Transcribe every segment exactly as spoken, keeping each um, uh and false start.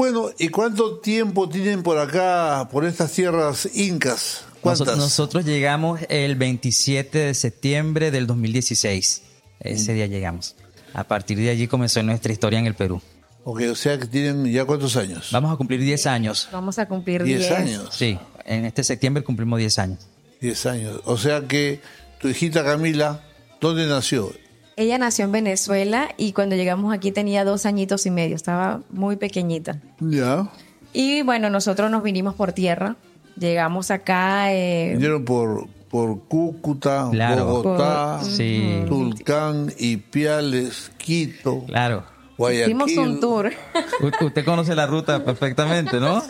Bueno, ¿y cuánto tiempo tienen por acá, por estas tierras incas? ¿Cuántas? Nos, nosotros llegamos el veintisiete de septiembre del dos mil dieciséis. Ese día llegamos. A partir de allí comenzó nuestra historia en el Perú. Ok, o sea que tienen ya cuántos años. Vamos a cumplir diez años. Vamos a cumplir diez. diez años. Sí, en este septiembre cumplimos diez años. diez años. O sea que tu hijita Camila, ¿dónde nació? Ella nació en Venezuela y cuando llegamos aquí tenía dos añitos y medio, estaba muy pequeñita. Ya. Y bueno, nosotros nos vinimos por tierra, llegamos acá... Eh, Vinieron por, por Cúcuta, Claro. Bogotá, Por- Sí. Tulcán, Ipiales, Quito, Claro. Guayaquil. hicimos un tour. U- usted conoce la ruta perfectamente, ¿no?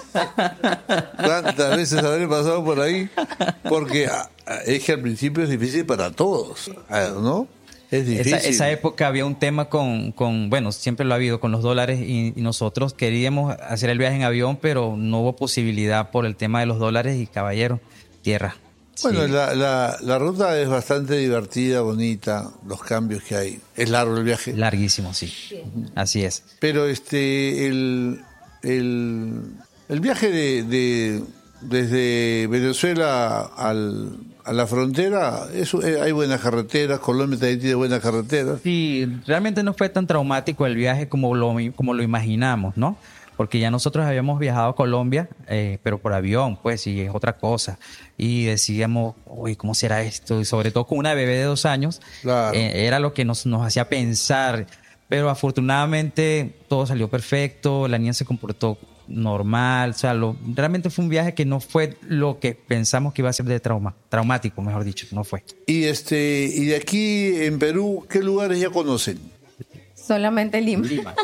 ¿Cuántas veces habré pasado por ahí? Porque ah, ah, es que al principio es difícil para todos, ah, ¿no? Es difícil. Esa, esa época había un tema con, con, bueno, siempre lo ha habido, con los dólares y, y nosotros queríamos hacer el viaje en avión, pero no hubo posibilidad por el tema de los dólares y caballero, tierra. Bueno, Sí. la, la, la ruta es bastante divertida, bonita, los cambios que hay. Es largo el viaje. Larguísimo, sí. Así es. Pero este el, el, el viaje de, de desde Venezuela al, a la frontera, eso, eh, hay buenas carreteras, Colombia también tiene buenas carreteras. Sí, realmente no fue tan traumático el viaje como lo, como lo imaginamos, ¿no? Porque ya nosotros habíamos viajado a Colombia, eh, pero por avión, pues, y es otra cosa. Y decíamos, uy, ¿cómo será esto? Y sobre todo con una bebé de dos años, Claro. eh, era lo que nos, nos hacía pensar. Pero afortunadamente todo salió perfecto, la niña se comportó normal, o sea, lo, realmente fue un viaje que no fue lo que pensamos que iba a ser de trauma, traumático, mejor dicho, no fue. Y este y de aquí en Perú, ¿qué lugares ya conocen? Solamente Lima. Lima.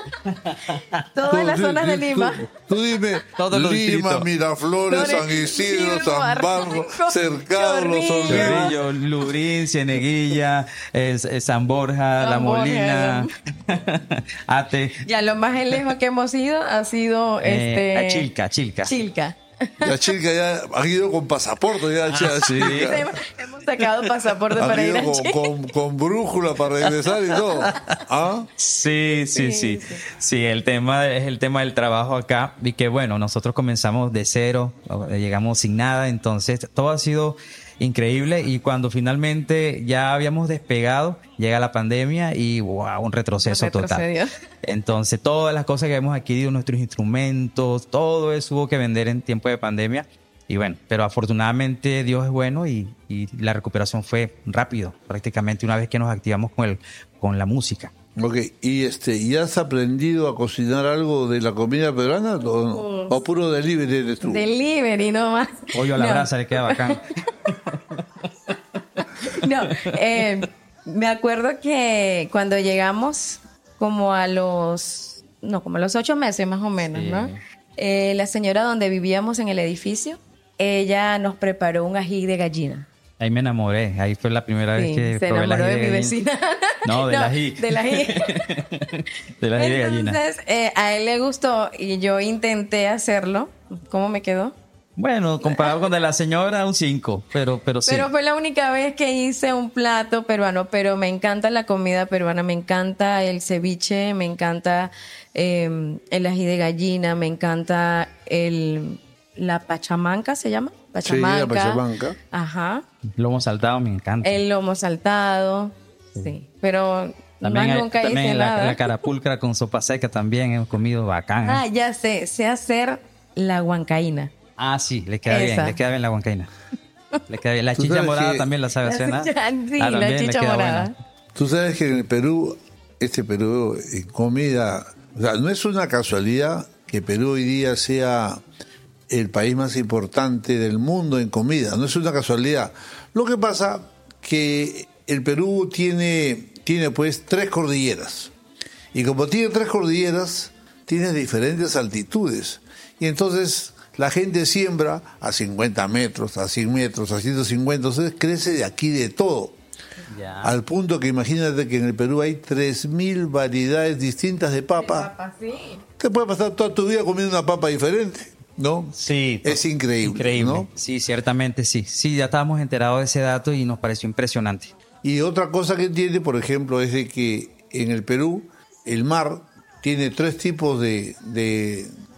Todas las Tú- zonas de tú- Lima. Tú, tú dime, Todos los Lima, distritos. Miraflores, Flores, San Isidro, Isidro, San Barro, Barranco, Cercado, Los Chorrillo. Olivos. Chorrillo, Lubrín, Cieneguilla, es- es San Borja, La San Borja. Molina, Ate, Ya lo más lejos que hemos ido ha sido eh, este a Chilca, Chilca. Chilca. La chica ya ha ido con pasaporte, ya, la sí. chica. Hemos, hemos sacado pasaporte Ha para ir ido a con, Chile. con, con brújula para regresar y todo. ¿Ah? Sí, sí, Sí, sí, sí. sí. el tema es el tema del trabajo acá y que bueno, nosotros comenzamos de cero, llegamos sin nada, entonces todo ha sido increíble y cuando finalmente ya habíamos despegado, llega la pandemia y wow, un retroceso Retrocedió. total. Entonces todas las cosas que hemos adquirido, nuestros instrumentos, todo eso hubo que vender en tiempo de pandemia. Y bueno, pero afortunadamente Dios es bueno y, y la recuperación fue rápido, prácticamente una vez que nos activamos con el, con la música. Ok, y este, ¿y has aprendido a cocinar algo de la comida peruana o, o puro delivery eres tú? Delivery nomás. Pollo a la No. brasa le queda bacán. No, eh, me acuerdo que cuando llegamos como a los, no, como a los ocho meses más o menos, Sí. ¿no? Eh, la señora donde vivíamos en el edificio, ella nos preparó un ají de gallina. Ahí me enamoré, ahí fue la primera vez Sí, que se probé el enamoró ají de mi gallina. vecina. No, del ají. Del ají. Del ají de gallina. Entonces, eh, a él le gustó y yo intenté hacerlo. ¿Cómo me quedó? Bueno, comparado con de la señora, un cinco, pero, pero sí. Pero fue la única vez que hice un plato peruano, pero me encanta la comida peruana, me encanta el ceviche, me encanta eh, el ají de gallina, me encanta el la pachamanca, ¿se llama? Sí, la pachamanca. Ajá. Lomo saltado me encanta. El lomo saltado, sí. Pero También, más hay- nunca también hice la, nada. la carapulcra con sopa seca también hemos comido bacán. ¿eh? Ah, ya sé, sé hacer la huancaína. Ah, sí, le queda Esa. bien, le queda bien la huancaína. Le queda bien. La Tú chicha sabes morada que- también la sabe La hacer, ¿no? chicha- sí, Ah, la también le chicha queda morada. buena. Tú sabes que en el Perú, este Perú, en comida, o sea, no es una casualidad que Perú hoy día sea el país más importante del mundo en comida, no es una casualidad. Lo que pasa que el Perú tiene, tiene pues tres cordilleras, y como tiene tres cordilleras, tiene diferentes altitudes, y entonces la gente siembra a cincuenta metros, a cien metros, a ciento cincuenta, entonces crece de aquí de todo. Ya. Al punto que imagínate que en el Perú hay tres mil variedades distintas de papa. Papá, sí. Te puedes pasar toda tu vida comiendo una papa diferente, ¿no? Sí. Es increíble, Increíble. ¿no? Sí, ciertamente sí. Sí, ya estábamos enterados de ese dato y nos pareció impresionante. Y otra cosa que tiene, por ejemplo, es de que en el Perú el mar tiene tres tipos de, de,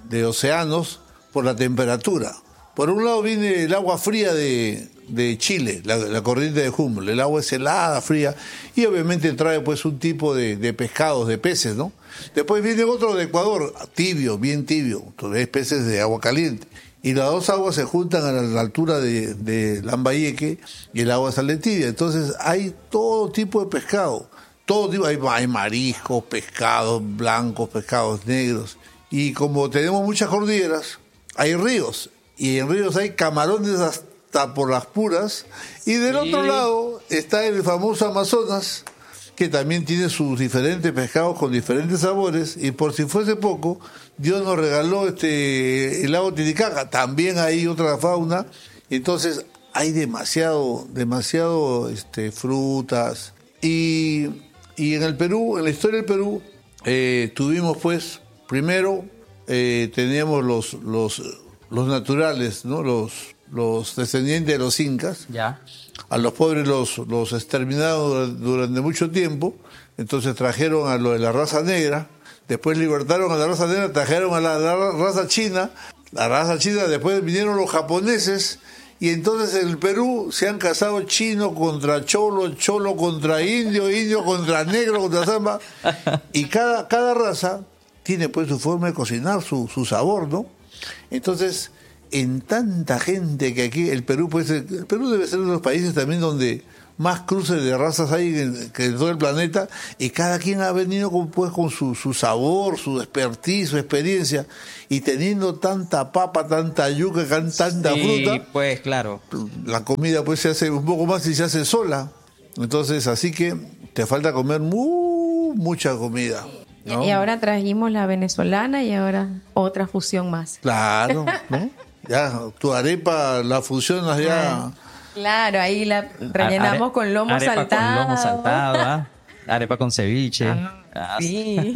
de océanos por la temperatura. Por un lado viene el agua fría de, de Chile, la, la corriente de Humboldt. El agua es helada, fría, y obviamente trae pues un tipo de, de pescados, de peces, ¿no? Después viene otro de Ecuador, tibio, bien tibio, entonces peces de agua caliente. Y las dos aguas se juntan a la, la altura de, de Lambayeque y el agua sale tibia. Entonces hay todo tipo de pescado, todo tipo, hay, hay mariscos, pescados blancos, pescados negros. Y como tenemos muchas cordilleras, hay ríos. Y en ríos hay camarones hasta por las puras. Y del sí. otro lado está el famoso Amazonas, que también tiene sus diferentes pescados con diferentes sabores. Y por si fuese poco, Dios nos regaló este el lago Titicaca. También hay otra fauna. Entonces hay demasiado, demasiado este, frutas. Y, y en el Perú, en la historia del Perú, eh, tuvimos pues, primero, eh, teníamos los... los los naturales, ¿no? Los, los descendientes de los incas. Ya. A los pobres los, los exterminaron durante mucho tiempo, entonces trajeron a lo de la raza negra, después libertaron a la raza negra, trajeron a la, la raza china, la raza china, después vinieron los japoneses, y entonces en el Perú se han casado chino contra cholo, cholo contra indio, indio contra negro, contra samba, y cada, cada raza tiene pues su forma de cocinar, su, su sabor, ¿no? Entonces, en tanta gente que aquí, el Perú puede ser, el Perú debe ser uno de los países también donde más cruces de razas hay en, que en todo el planeta, y cada quien ha venido con, pues, con su, su sabor, su expertise, su experiencia, y teniendo tanta papa, tanta yuca, tanta sí, fruta, pues claro, la comida pues se hace un poco más y se hace sola. Entonces, así que te falta comer mu, mucha comida, ¿no? Y ahora trajimos la venezolana y ahora otra fusión más. Claro, ¿no? Ya, tu arepa la fusionas ya. Claro, ahí la rellenamos Are, con lomo arepa saltado. Con lomo saltado, ¿ah? Arepa con ceviche. Ah, ah. Sí.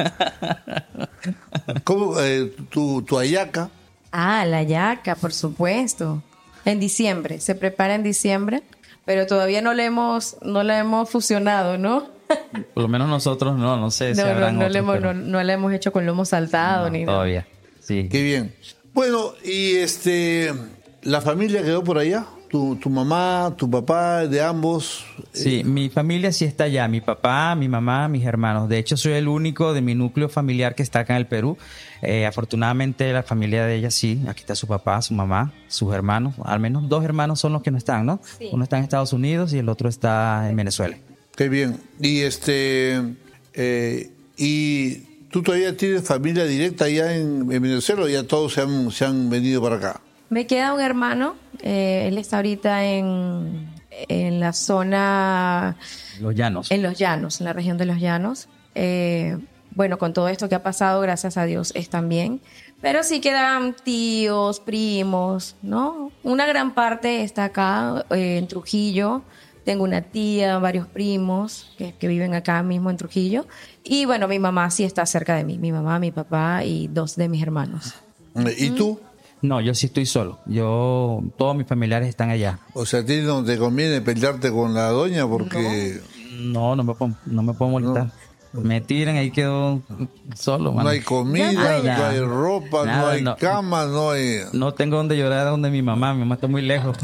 ¿Cómo, eh, tu, tu hallaca? Ah, la yaca, por supuesto. En diciembre, se prepara en diciembre, pero todavía no la hemos, no la hemos fusionado, ¿no? Por lo menos nosotros no, no sé si no, habrán no, no, otros, le hemos, pero... no, no la hemos hecho con lomo saltado no, ni todavía. nada. Sí. Qué bien. Bueno, y este, ¿la familia quedó por allá? ¿Tu, tu mamá, tu papá, de ambos? Sí, eh... mi familia sí está allá. Mi papá, mi mamá, mis hermanos. De hecho, soy el único de mi núcleo familiar que está acá en el Perú. Eh, afortunadamente, la familia de ella sí. Aquí está su papá, su mamá, sus hermanos. Al menos dos hermanos son los que no están, ¿no? Sí. Uno está en Estados Unidos y el otro está en Venezuela. Qué bien. Y este, eh, y tú todavía tienes familia directa allá en, en Venezuela, o ya todos se han, se han venido para acá. Me queda un hermano, eh, él está ahorita en, en la zona... Los Llanos. En Los Llanos, en la región de Los Llanos. Eh, bueno, con todo esto que ha pasado, gracias a Dios, están bien. Pero sí quedan tíos, primos, ¿no? Una gran parte está acá, eh, en Trujillo. Tengo una tía, varios primos que, que viven acá mismo en Trujillo. Y bueno, mi mamá sí está cerca de mí. Mi mamá, mi papá y dos de mis hermanos. ¿Y tú? No, yo sí estoy solo. Yo, todos mis familiares están allá. O sea, ¿a ti no te conviene pelearte con la doña porque... No, no me puedo, no me puedo molestar. No. Me tiran, ahí quedo solo, mano. No hay comida, Ay, no hay ropa, Nada, no hay no. cama, no hay... No tengo donde llorar, donde mi mamá. Mi mamá está muy lejos.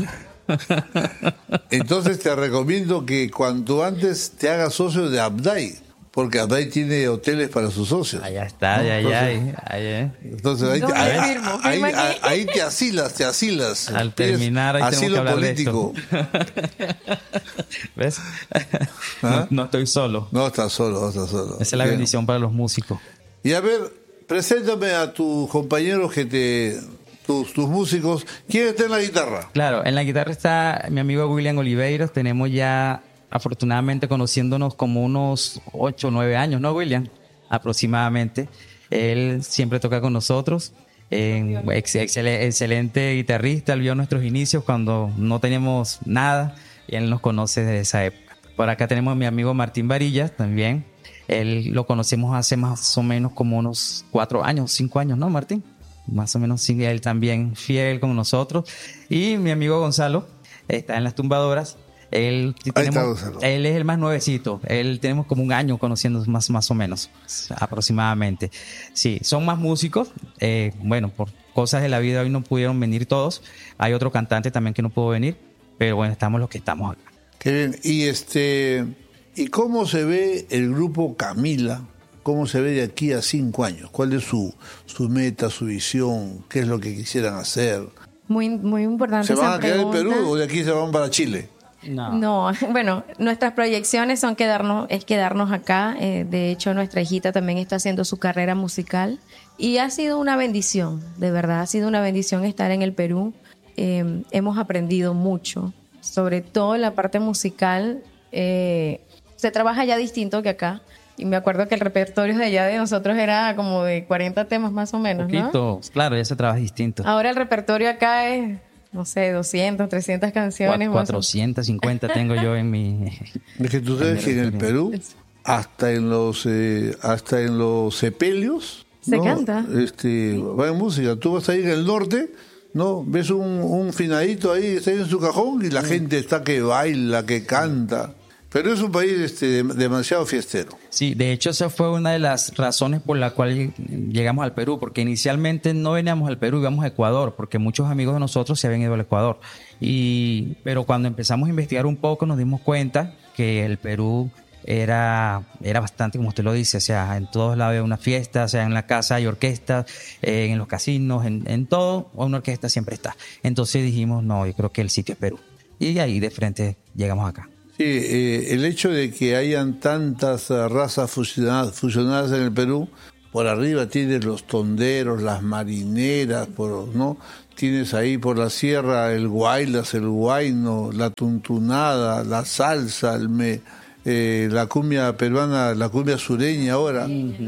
Entonces te recomiendo que cuanto antes te hagas socio de Abday, porque Abday tiene hoteles para sus socios. Allá está, ¿no? allá, allá, Entonces, ahí, ahí. entonces ahí, No, te- ahí, ahí firmo, ahí- firma ahí- aquí. ahí te asilas, te asilas. Al Pides terminar, ahí tenemos asilo que hablar político. de esto. ¿Ves? ¿Ah? No, no estoy solo. No estás solo, no estás solo. Esa es la Bien. bendición para los músicos. Y a ver, preséntame a tus compañeros que te... Tus, tus músicos. ¿Quién está en la guitarra? Claro, en la guitarra está mi amigo William Oliveiros. Tenemos ya, afortunadamente, conociéndonos como unos ocho o nueve años, ¿no, William? Aproximadamente. Él siempre toca con nosotros. Eh, ex- excel- excelente guitarrista. Él vio nuestros inicios cuando no teníamos nada y él nos conoce desde esa época. Por acá tenemos a mi amigo Martín Varillas también. Él lo conocemos hace más o menos como unos cuatro años, cinco años, ¿no, Martín? Más o menos, sí, él también fiel con nosotros. Y mi amigo Gonzalo está en las tumbadoras. Él, Ahí tenemos, está Gonzalo. él es el más nuevecito. Él tenemos como un año conociendo más, más o menos, aproximadamente. Sí, son más músicos. Eh, bueno, por cosas de la vida hoy no pudieron venir todos. Hay otro cantante también que no pudo venir, pero bueno, estamos los que estamos acá. Qué bien. Y este, ¿y cómo se ve el grupo Camila? ¿Cómo se ve de aquí a cinco años? ¿Cuál es su, su meta, su visión? ¿Qué es lo que quisieran hacer? Muy, muy importante ¿Se van esa a quedar en pregunta. Perú o de aquí se van para Chile? No. No, bueno, nuestras proyecciones son quedarnos, es quedarnos acá. Eh, de hecho, nuestra hijita también está haciendo su carrera musical y ha sido una bendición, de verdad, ha sido una bendición estar en el Perú. Eh, hemos aprendido mucho, sobre todo en la parte musical. Eh, se trabaja ya distinto que acá. Y me acuerdo que el repertorio de allá de nosotros era como de cuarenta temas más o menos, ¿no? Poquito, claro, ya se trabaja distinto. Ahora el repertorio acá es, no sé, doscientas, trescientas canciones. Cua- más o- cuatrocientos cincuenta tengo yo en mi... Es que tú sabes que en el Perú, hasta en los eh, hasta en los sepelios, Se ¿no? canta. Este, va en música. Tú vas ahí en el norte, ¿no? Ves un, un finadito ahí, está ahí en su cajón y la gente está que baila, que canta. Pero es un país este, demasiado fiestero. Sí, de hecho esa fue una de las razones por la cual llegamos al Perú, porque inicialmente no veníamos al Perú, íbamos a Ecuador, porque muchos amigos de nosotros se habían ido al Ecuador. Y, pero cuando empezamos a investigar un poco nos dimos cuenta que el Perú era, era bastante, como usted lo dice, o sea, en todos lados hay una fiesta, o sea, en la casa hay orquestas, eh, en los casinos, en, en todo, una orquesta siempre está. Entonces dijimos, no, yo creo que el sitio es Perú. Y ahí de frente llegamos acá. Sí, eh, el hecho de que hayan tantas eh, razas fusionadas, fusionadas en el Perú, por arriba tienes los tonderos, las marineras, por, ¿no? Tienes ahí por la sierra el guaylas, el guayno, la tuntunada, la salsa, el me, eh, la cumbia peruana, la cumbia sureña ahora.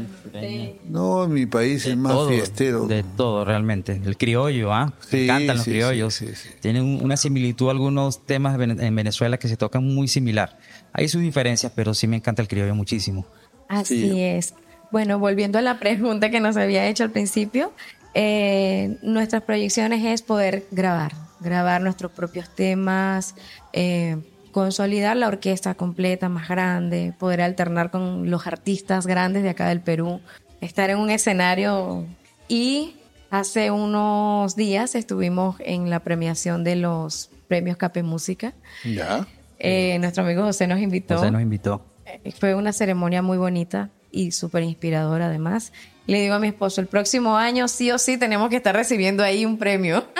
No, mi país es más Todo, fiestero. de todo realmente. El criollo, ¿ah? Me Sí, encantan los sí, criollos. sí, sí, sí. Tienen un- una similitud algunos temas de Vene- en Venezuela que se tocan muy similar. Hay sus diferencias, pero sí me encanta el criollo muchísimo. Así Sí. es. Bueno, volviendo a la pregunta que nos había hecho al principio, eh, nuestras proyecciones es poder grabar, grabar nuestros propios temas, eh, consolidar la orquesta completa más grande, poder alternar con los artistas grandes de acá del Perú, estar en un escenario. Y hace unos días estuvimos en la premiación de los premios Cape Música. Ya. Eh, nuestro amigo José nos invitó. José nos invitó. Eh, Fue una ceremonia muy bonita y súper inspiradora además. Le digo a mi esposo, el próximo año sí o sí tenemos que estar recibiendo ahí un premio.